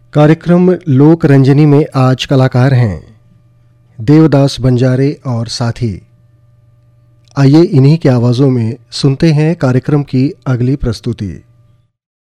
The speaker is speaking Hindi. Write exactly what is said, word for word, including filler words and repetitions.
कार्यक्रम लोक रंजनी में आज कलाकार हैं देवदास बंजारे और साथी। आइए इन्हीं की आवाज़ों में सुनते हैं कार्यक्रम की अगली प्रस्तुति।